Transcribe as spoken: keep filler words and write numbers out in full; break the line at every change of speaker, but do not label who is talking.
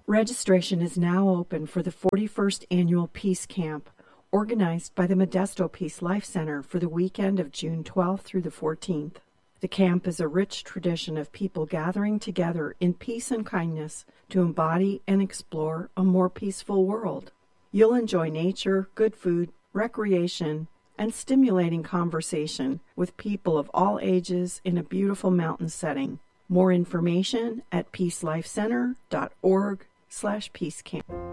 Registration is now open for the forty-first Annual Peace Camp, organized by the Modesto Peace Life Center for the weekend of June twelfth through the fourteenth. The camp is a rich tradition of people gathering together in peace and kindness to embody and explore a more peaceful world. You'll enjoy nature, good food, recreation, and stimulating conversation with people of all ages in a beautiful mountain setting. More information at peacelifecenter dot org slash peacecamp.